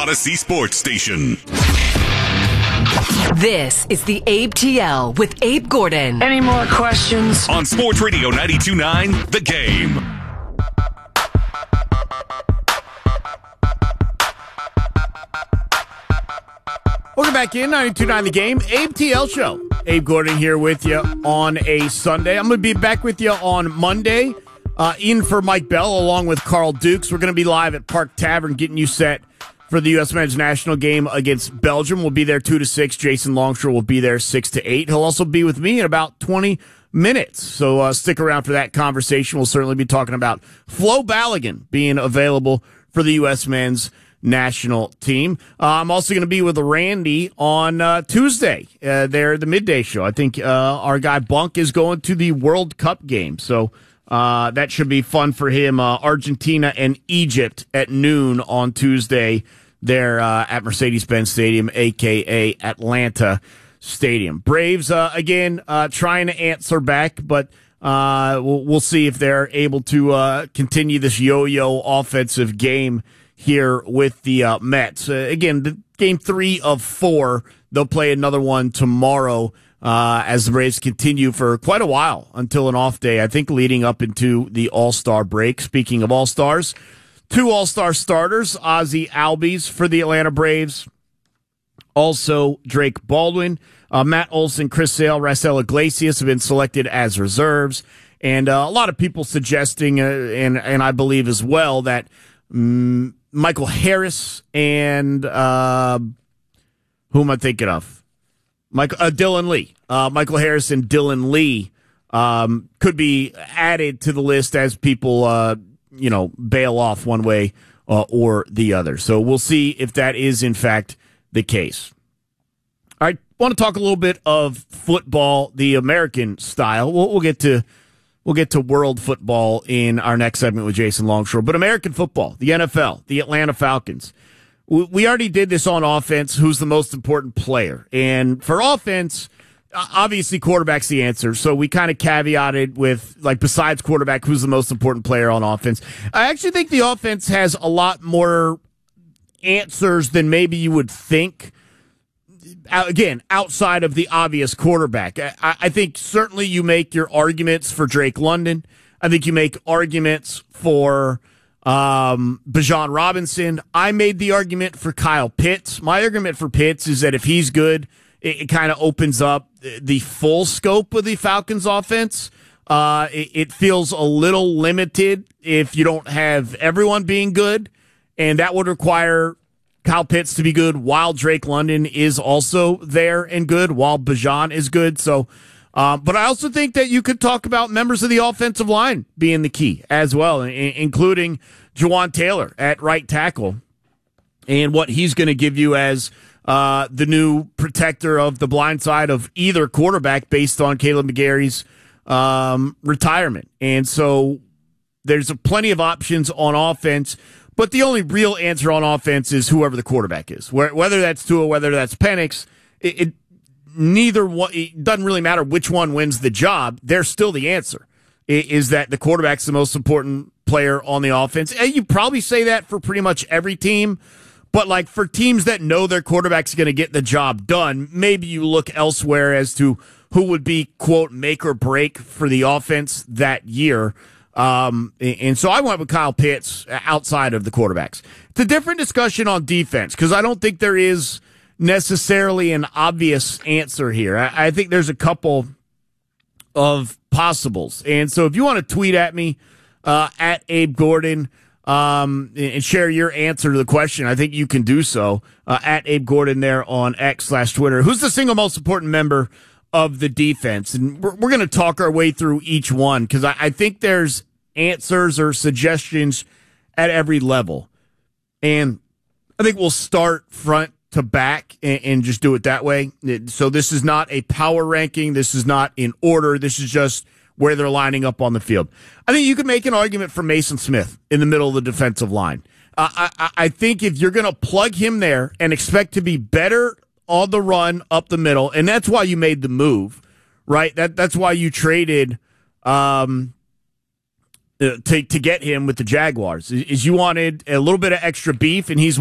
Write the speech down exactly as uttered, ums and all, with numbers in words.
Odyssey Sports Station. This is the Abe T L with Abe Gordon. Any more questions? On Sports Radio ninety-two point nine, The Game. Welcome back in, ninety-two point nine The Game, Abe T L Show. Abe Gordon here with you on a Sunday. I'm going to be back with you on Monday, uh, in for Mike Bell along with Carl Dukes. We're going to be live at Park Tavern getting you set for the U S Men's National game against Belgium. We'll be there two to six. Jason Longshore will be there six to eight. He'll also be with me in about twenty minutes. So uh, stick around for that conversation. We'll certainly be talking about Flo Balogun being available for the U S Men's National team. Uh, I'm also going to be with Randy on uh, Tuesday. Uh, there, the midday show. I think uh, our guy Bunk is going to the World Cup game. So uh, that should be fun for him. Uh, Argentina and Egypt at noon on Tuesday there uh, at Mercedes-Benz Stadium, a k a. Atlanta Stadium. Braves, uh, again, uh, trying to answer back, but uh, we'll, we'll see if they're able to uh, continue this yo-yo offensive game here with the uh, Mets. Uh, again, the game three of four. They'll play another one tomorrow uh, as the Braves continue for quite a while until an off day, I think leading up into the All-Star break. Speaking of All-Stars, two All-Star starters, Ozzie Albies for the Atlanta Braves, also Drake Baldwin, uh, Matt Olson, Chris Sale, Raisel Iglesias have been selected as reserves, and uh, a lot of people suggesting, uh, and, and I believe as well, that um, Michael Harris and uh, who am I thinking of? Michael uh, Dylan Lee. Uh, Michael Harris and Dylan Lee um, could be added to the list as people, uh, you know, bail off one way uh, or the other. So we'll see if that is in fact the case. All right, want to talk a little bit of football, the American style. We'll, we'll get to. We'll get to world football in our next segment with Jason Longshore. But American football, the N F L, the Atlanta Falcons. We already did this on offense, who's the most important player. And for offense, obviously quarterback's the answer. So we kind of caveated with, like, besides quarterback, who's the most important player on offense. I actually think the offense has a lot more answers than maybe you would think. Again, outside of the obvious quarterback, I, I think certainly you make your arguments for Drake London. I think you make arguments for um, Bijan Robinson. I made the argument for Kyle Pitts. My argument for Pitts is that if he's good, it, it kind of opens up the full scope of the Falcons offense. Uh, it, it feels a little limited if you don't have everyone being good, and that would require Kyle Pitts to be good while Drake London is also there and good, while Bijan is good. So, um, but I also think that you could talk about members of the offensive line being the key as well, including Juwan Taylor at right tackle and what he's going to give you as uh, the new protector of the blind side of either quarterback based on Kaleb McGary's um, retirement. And so there's a plenty of options on offense. But the only real answer on offense is whoever the quarterback is. Whether that's Tua, whether that's Penix, it, it neither one. It doesn't really matter which one wins the job. They're still the answer. It is that the quarterback's the most important player on the offense? And you probably say that for pretty much every team. But like for teams that know their quarterback's going to get the job done, maybe you look elsewhere as to who would be quote make or break for the offense that year. Um, and so I went with Kyle Pitts outside of the quarterbacks. It's a different discussion on defense because I don't think there is necessarily an obvious answer here. I, I think there's a couple of possibles. And so if you want to tweet at me, uh, at Abe Gordon, um, and share your answer to the question, I think you can do so, uh, at Abe Gordon there on X slash Twitter. Who's the single most important member of the defense? And we're, we're going to talk our way through each one because I, I think there's answers or suggestions at every level. And I think we'll start front to back and, and just do it that way. So this is not a power ranking. This is not in order. This is just where they're lining up on the field. I think you could make an argument for Mason Smith in the middle of the defensive line. Uh, I, I think if you're going to plug him there and expect to be better on the run up the middle, and that's why you made the move, right? That that's why you traded um, to to get him with the Jaguars. Is you wanted a little bit of extra beef, and he's